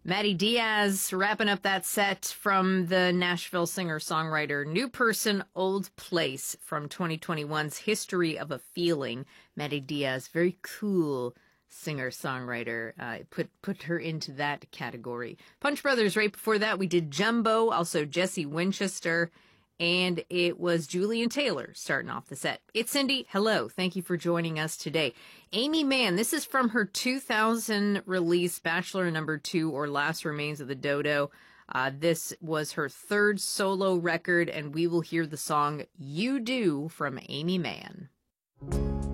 Maddie Diaz wrapping up that set from the Nashville singer-songwriter New Person, Old Place from 2021's History of a Feeling. Maddie Diaz, very cool singer-songwriter. Put her into that category. Punch Brothers, right before that, we did Jumbo, also Jesse Winchester, and it was Julian Taylor starting off the set. It's Cindy. Hello. Thank you for joining us today. Aimee Mann, this is from her 2000 release, Bachelor No. 2, or Last Remains of the Dodo. This was her third solo record, and we will hear the song You Do from Aimee Mann.